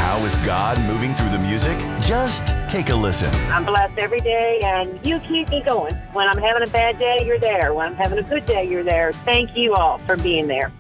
how is God moving through the music? Just take a listen. I'm blessed every day, and you keep me going. When I'm having a bad day, you're there. When I'm having a good day, you're there. Thank you all for being there.